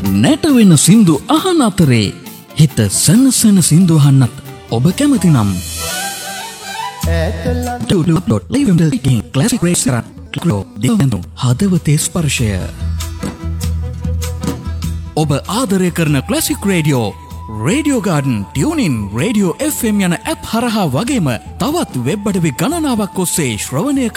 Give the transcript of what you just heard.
නැටවෙන සින්දු අහන අතරේ හිත සනසන සින්දු අහන්නත් ඔබ කැමති නම් classic radio හදවතේ ස්පර්ශය ඔබ ආදරය කරන classic radio garden tuning radio FM යන ඇප් හරහා වගේම තවත් වෙබ් අඩවි ගණනාවක් ඔස්සේ ශ්‍රවණය